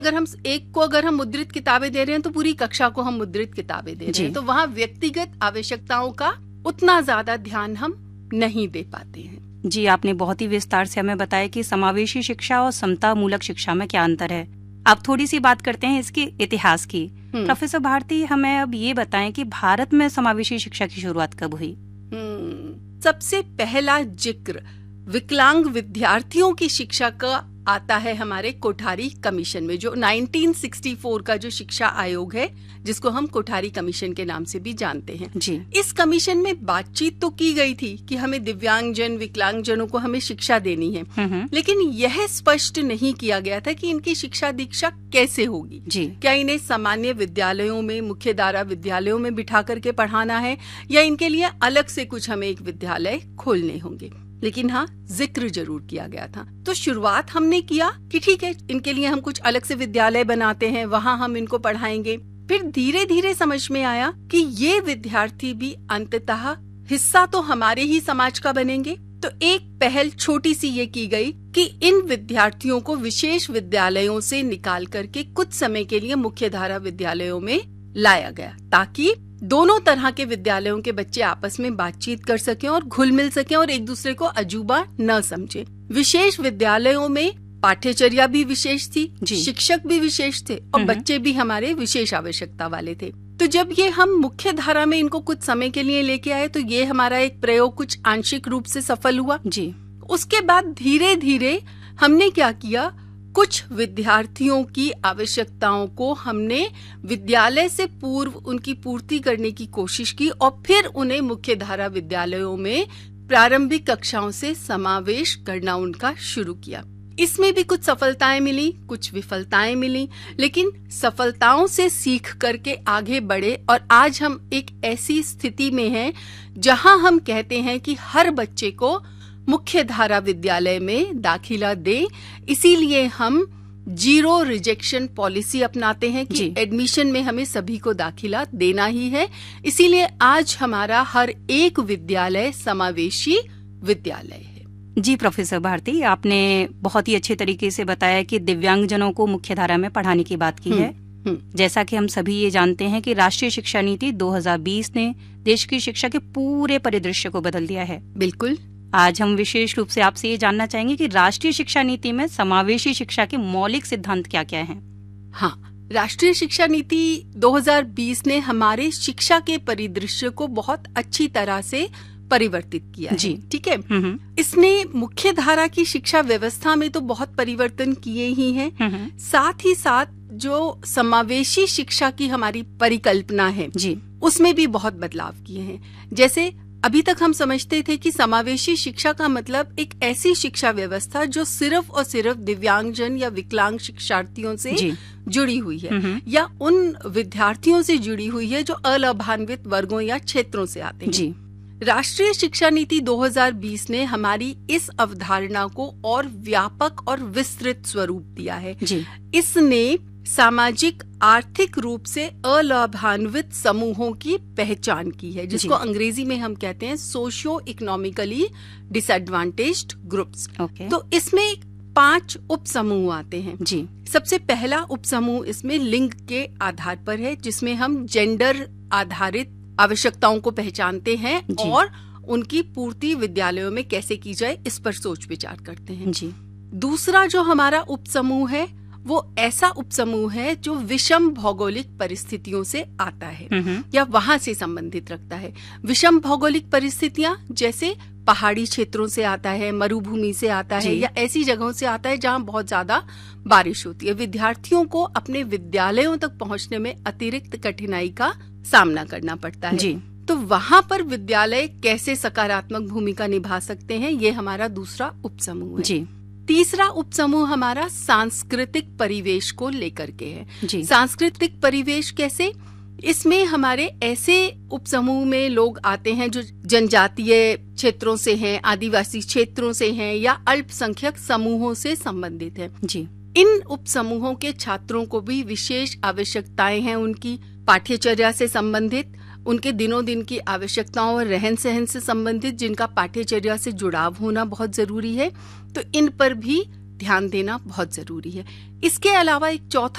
अगर हम मुद्रित किताबें दे रहे हैं तो पूरी कक्षा को हम मुद्रित किताबें दे रहे हैं, तो वहाँ व्यक्तिगत आवश्यकताओं का उतना ज्यादा ध्यान हम नहीं दे पाते हैं। जी, आपने बहुत ही विस्तार से हमें बताया कि समावेशी शिक्षा और समता मूलक शिक्षा में क्या अंतर है। अब थोड़ी सी बात करते हैं इसके इतिहास की। प्रोफेसर भारती, हमें अब ये बताएं कि भारत में समावेशी शिक्षा की शुरुआत कब हुई? सबसे पहला जिक्र विकलांग विद्यार्थियों की शिक्षा का आता है हमारे कोठारी कमीशन में, जो 1964 का जो शिक्षा आयोग है, जिसको हम कोठारी कमीशन के नाम से भी जानते हैं जी। इस कमीशन में बातचीत तो की गई थी कि हमें दिव्यांगजन विकलांगजनों को हमें शिक्षा देनी है, लेकिन यह स्पष्ट नहीं किया गया था कि इनकी शिक्षा दीक्षा कैसे होगी जी। क्या इन्हें सामान्य विद्यालयों में, मुख्य धारा विद्यालयों में बिठा करके पढ़ाना है, या इनके लिए अलग से कुछ हमें एक विद्यालय खोलने होंगे। लेकिन हाँ, जिक्र जरूर किया गया था। तो शुरुआत हमने किया कि ठीक है, इनके लिए हम कुछ अलग से विद्यालय बनाते हैं, वहाँ हम इनको पढ़ाएंगे। फिर धीरे धीरे समझ में आया कि ये विद्यार्थी भी अंततः हिस्सा तो हमारे ही समाज का बनेंगे। तो एक पहल छोटी सी ये की गई कि इन विद्यार्थियों को विशेष विद्यालयों से निकाल करके कुछ समय के लिए मुख्य धारा विद्यालयों में लाया गया, ताकि दोनों तरह के विद्यालयों के बच्चे आपस में बातचीत कर सकें और घुल मिल सकें और एक दूसरे को अजूबा न समझे। विशेष विद्यालयों में पाठ्यचर्या भी विशेष थी, शिक्षक भी विशेष थे और बच्चे भी हमारे विशेष आवश्यकता वाले थे। तो जब ये हम मुख्य धारा में इनको कुछ समय के लिए लेके आए, तो ये हमारा एक प्रयोग कुछ आंशिक रूप से सफल हुआ जी। उसके बाद धीरे धीरे हमने क्या किया, कुछ विद्यार्थियों की आवश्यकताओं को हमने विद्यालय से पूर्व उनकी पूर्ति करने की कोशिश की और फिर उन्हें मुख्य धारा विद्यालयों में प्रारंभिक कक्षाओं से समावेश करना उनका शुरू किया। इसमें भी कुछ सफलताएं मिली, कुछ विफलताएं मिली, लेकिन सफलताओं से सीख करके आगे बढ़े और आज हम एक ऐसी स्थिति में हैं जहां हम कहते हैं कि हर बच्चे को मुख्य धारा विद्यालय में दाखिला दें। इसीलिए हम 0 रिजेक्शन पॉलिसी अपनाते हैं कि एडमिशन में हमें सभी को दाखिला देना ही है। इसीलिए आज हमारा हर एक विद्यालय समावेशी विद्यालय है। जी प्रोफेसर भारती, आपने बहुत ही अच्छे तरीके से बताया कि दिव्यांगजनों को मुख्य धारा में पढ़ाने की बात की है। जैसा कि हम सभी ये जानते हैं कि राष्ट्रीय शिक्षा नीति 2020 ने देश की शिक्षा के पूरे परिदृश्य को बदल दिया है। बिल्कुल। आज हम विशेष रूप से आपसे ये जानना चाहेंगे कि राष्ट्रीय शिक्षा नीति में समावेशी शिक्षा के मौलिक सिद्धांत क्या क्या हैं? हाँ, राष्ट्रीय शिक्षा नीति 2020 ने हमारे शिक्षा के परिदृश्य को बहुत अच्छी तरह से परिवर्तित किया जी। ठीक है। इसने मुख्य धारा की शिक्षा व्यवस्था में तो बहुत परिवर्तन किए ही हैं, साथ ही साथ जो समावेशी शिक्षा की हमारी परिकल्पना है जी, उसमें भी बहुत बदलाव किए हैं। जैसे अभी तक हम समझते थे कि समावेशी शिक्षा का मतलब एक ऐसी शिक्षा व्यवस्था जो सिर्फ और सिर्फ दिव्यांगजन या विकलांग शिक्षार्थियों से जुड़ी हुई है या उन विद्यार्थियों से जुड़ी हुई है जो अलाभान्वित वर्गों या क्षेत्रों से आते हैं जी। राष्ट्रीय शिक्षा नीति 2020 ने हमारी इस अवधारणा को और व्यापक और विस्तृत स्वरूप दिया है जी। इसने सामाजिक आर्थिक रूप से अलाभान्वित समूहों की पहचान की है, जिसको अंग्रेजी में हम कहते हैं सोशियो इकोनॉमिकली डिसएडवांटेज्ड ग्रुप्स। तो इसमें 5 उप समूह आते हैं जी। सबसे पहला उप समूह इसमें लिंग के आधार पर है, जिसमें हम जेंडर आधारित आवश्यकताओं को पहचानते हैं और उनकी पूर्ति विद्यालयों में कैसे की जाए इस पर सोच विचार करते हैं जी। दूसरा जो हमारा उप समूह है वो ऐसा उपसमूह है जो विषम भौगोलिक परिस्थितियों से आता है या वहां से संबंधित रखता है। विषम भौगोलिक परिस्थितियां जैसे पहाड़ी क्षेत्रों से आता है, मरुभूमि से आता है या ऐसी जगहों से आता है जहां बहुत ज्यादा बारिश होती है। विद्यार्थियों को अपने विद्यालयों तक पहुंचने में अतिरिक्त कठिनाई का सामना करना पड़ता है जी। तो वहां पर विद्यालय कैसे सकारात्मक भूमिका निभा सकते हैं, ये हमारा दूसरा उपसमूह है जी। तीसरा उपसमूह हमारा सांस्कृतिक परिवेश को लेकर के है। सांस्कृतिक परिवेश कैसे? इसमें हमारे ऐसे उपसमूह में लोग आते हैं जो जनजातीय क्षेत्रों से हैं, आदिवासी क्षेत्रों से हैं या अल्पसंख्यक समूहों से संबंधित हैं जी। इन उपसमूहों के छात्रों को भी विशेष आवश्यकताएं हैं, उनकी पाठ्यचर्या से संबंधित, उनके दिनों दिन की आवश्यकताओं और रहन सहन से संबंधित, जिनका पाठ्यचर्या से जुड़ाव होना बहुत जरूरी है। तो इन पर भी ध्यान देना बहुत जरूरी है। इसके अलावा एक चौथा